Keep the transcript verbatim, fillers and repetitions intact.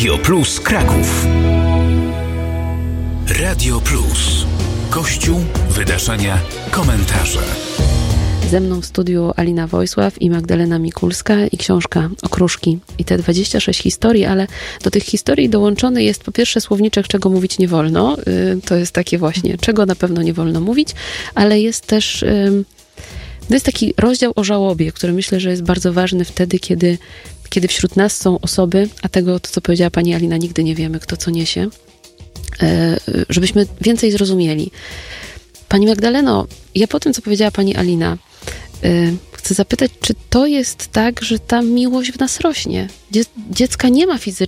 Radio Plus Kraków. Radio Plus. Kościół, wydarzenia, komentarze. Ze mną w studiu Alina Wojsław i Magdalena Mikulska i książka Okruszki i te dwadzieścia sześć historii, ale do tych historii dołączony jest po pierwsze słowniczek, czego mówić nie wolno. To jest takie właśnie, czego na pewno nie wolno mówić, ale jest też no jest taki rozdział o żałobie, który myślę, że jest bardzo ważny wtedy, kiedy, kiedy wśród nas są osoby, a tego, to co powiedziała pani Alina, nigdy nie wiemy, kto co niesie, żebyśmy więcej zrozumieli. Pani Magdaleno, ja po tym, co powiedziała pani Alina, yy, chcę zapytać, czy to jest tak, że ta miłość w nas rośnie? Dzie- dziecka nie ma fizy-